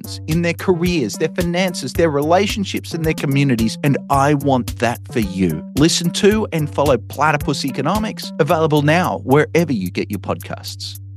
lives, in their careers, their finances, their relationships, and their communities. And I want that for you. Listen to and follow Platypus Economics, available now wherever you get your podcasts.